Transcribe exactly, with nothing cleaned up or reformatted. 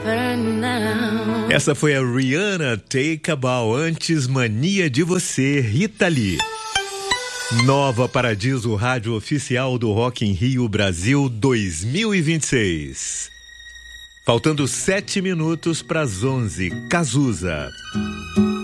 Essa foi a Rihanna, Take a Bow. Antes, Mania de Você, Rita Lee. Nova Paradiso, rádio oficial do Rock in Rio Brasil dois mil e vinte e seis. Faltando sete minutos para as onze, Cazuza.